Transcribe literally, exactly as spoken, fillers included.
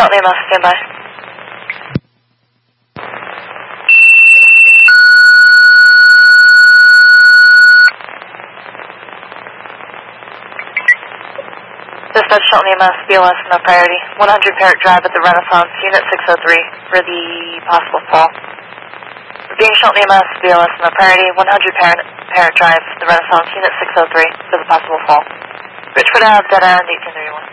Shelton E M S, stand by. Dispatch Shelton E M S, B L S, no priority. one hundred Parrot Drive at the Renaissance, Unit six oh three, for the possible fall. Being Shelton E M S, B L S, no priority. one hundred Parrot, Parrot Drive, the Renaissance, Unit six oh three, for the possible fall. Bridgeport Ave, dead end, eighteen thirty-one.